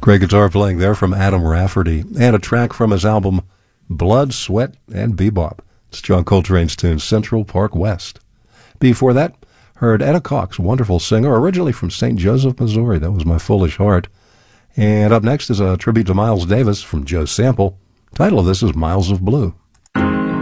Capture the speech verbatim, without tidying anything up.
Great guitar playing there from Adam Rafferty, and a track from his album Blood, Sweat, and Bebop. It's John Coltrane's tune, Central Park West. Before that, heard Etta Cox, wonderful singer, originally from Saint Joseph, Missouri. That was My Foolish Heart. And up next is a tribute to Miles Davis from Joe Sample. The title of this is Miles of Blue.